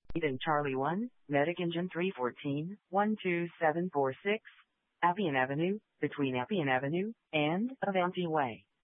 Eden Charlie 1, Medic Engine 314, 12746, Appian Avenue, between Appian Avenue and Avanti Way.